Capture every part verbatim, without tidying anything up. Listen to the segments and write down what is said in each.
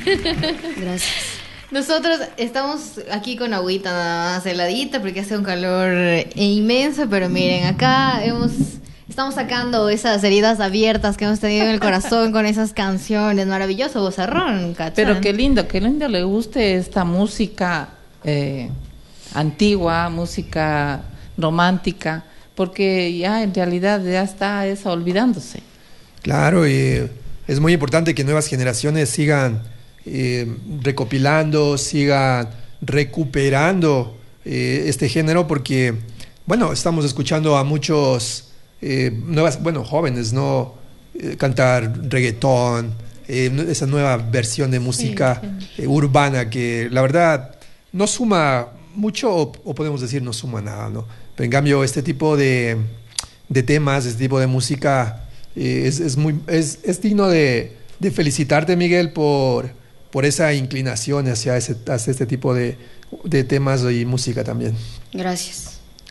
Gracias. Nosotros estamos aquí con agüita nada más heladita porque hace un calor inmenso, pero miren, acá hemos... Estamos sacando esas heridas abiertas que hemos tenido en el corazón con esas canciones. Maravilloso vozarrón, ¿cachai? Pero qué lindo, qué lindo le guste esta música eh, antigua, música romántica, porque ya en realidad ya está esa olvidándose. Claro, y es muy importante que nuevas generaciones sigan eh, recopilando, sigan recuperando eh, este género, porque, bueno, estamos escuchando a muchos... Eh, nuevas, bueno, jóvenes, ¿no? Eh, cantar reggaetón, eh, esa nueva versión de música sí, sí. Eh, urbana que la verdad no suma mucho o, o podemos decir no suma nada, ¿no? Pero en cambio este tipo de, de temas, este tipo de música eh, es, es, muy, es, es digno de, de felicitarte, Miguel, por, por esa inclinación hacia, ese, hacia este tipo de, de temas y música también. Gracias.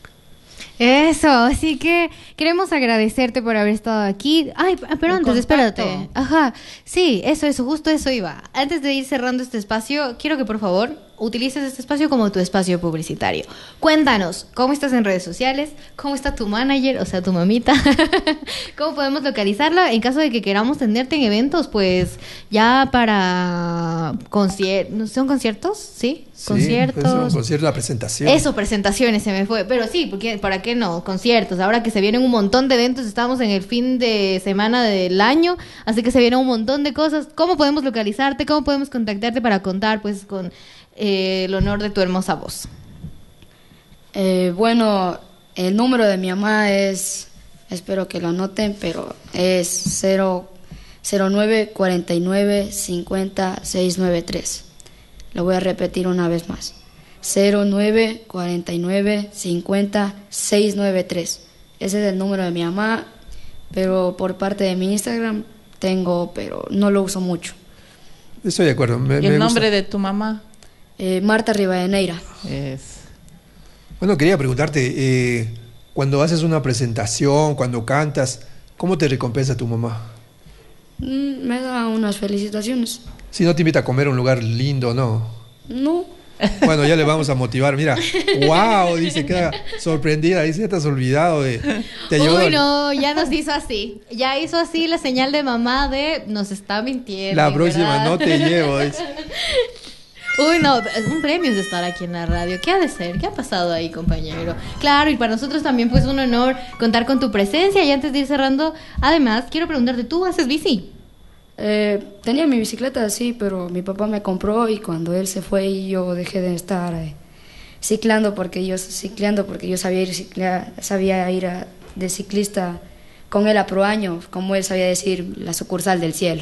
Eso, así que queremos agradecerte por haber estado aquí. Ay, pero antes, espérate. Ajá, sí, eso, eso, justo eso iba. Antes de ir cerrando este espacio, quiero que por favor utilices este espacio como tu espacio publicitario. Cuéntanos, ¿cómo estás en redes sociales? ¿Cómo está tu manager, o sea, tu mamita? ¿Cómo podemos localizarla en caso de que queramos tenerte en eventos? Pues ya para conciertos, ¿son conciertos? ¿Sí? Sí, conciertos. Pues, conciertos, la presentación. Eso, presentaciones se me fue. Pero sí, porque ¿para qué no? Conciertos. Ahora que se vienen un montón de eventos, estamos en el fin de semana del año, así que se vienen un montón de cosas. ¿Cómo podemos localizarte? ¿Cómo podemos contactarte para contar pues con eh, el honor de tu hermosa voz? Eh, bueno, el número de mi mamá es, espero que lo anoten, pero es cero nueve cuarenta y nueve cincuenta seiscientos noventa y tres. Lo voy a repetir una vez más. cero nueve cuarenta y nueve cincuenta seiscientos noventa y tres. Ese es el número de mi mamá, pero por parte de mi Instagram tengo, pero no lo uso mucho. Estoy de acuerdo. Me, ¿Y el me nombre gusta. de tu mamá? Eh, Marta Rivadeneira. Es... Bueno, quería preguntarte, eh, cuando haces una presentación, cuando cantas, ¿cómo te recompensa tu mamá? Mm, me da unas felicitaciones. Si no te invita a comer a un lugar lindo, ¿no? No. Bueno, ya le vamos a motivar. Mira, wow, dice, queda sorprendida. Dice, ya te has olvidado de... Te Uy, no, ya nos hizo así. Ya hizo así la señal de mamá de nos está mintiendo. La próxima ¿verdad? no te llevo. Dice. Uy, no, es un premio de estar aquí en la radio. ¿Qué ha de ser? ¿Qué ha pasado ahí, compañero? Claro, y para nosotros también pues un honor contar con tu presencia. Y antes de ir cerrando, además, quiero preguntarte, ¿tú haces bici? Eh, tenía mi bicicleta, sí, pero mi papá me compró y cuando él se fue yo dejé de estar eh, ciclando porque yo cicleando porque yo sabía ir cicla, sabía ir a, de ciclista con él a Proaño, como él sabía decir la sucursal del cielo.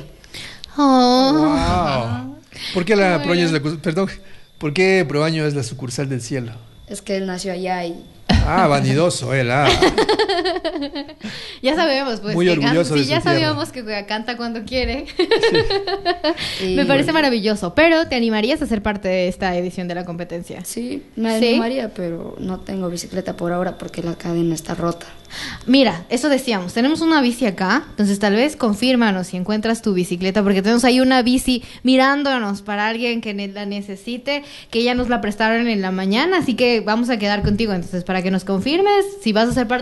Oh. Wow. ¿Por qué la Proaño es la perdón? ¿Por qué Proaño es la sucursal del cielo? Es que él nació allá y Ah, vanidoso él, ah. Ya sabemos, pues. Muy que orgulloso can- de sí, su ya tierra. sabíamos que canta cuando quiere. Sí. Me parece maravilloso. Pero, ¿te animarías a ser parte de esta edición de la competencia? Sí, me ¿Sí? animaría, pero no tengo bicicleta por ahora porque la cadena está rota. Mira, eso decíamos, tenemos una bici acá, entonces tal vez confírmanos si encuentras tu bicicleta, porque tenemos ahí una bici mirándonos para alguien que ne- la necesite, que ya nos la prestaron en la mañana, así que vamos a quedar contigo, entonces para que nos confirmes si vas a ser parte